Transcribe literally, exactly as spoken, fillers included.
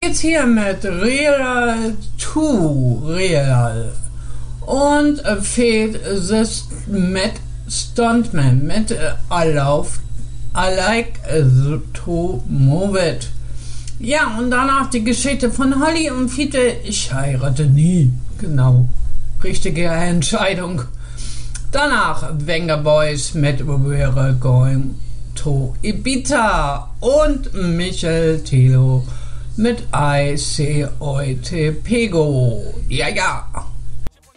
Jetzt hier mit Real to Real und äh, fehlt es mit Stuntman mit äh, I love I like äh, to move it. Ja, und danach die Geschichte von Holly und Fiete. Ich heirate nie. Genau. Richtige Entscheidung. Danach Venga Boys mit We're Going to Ibiza und Michel Thilo mit I C O T Pego. Ja, ja.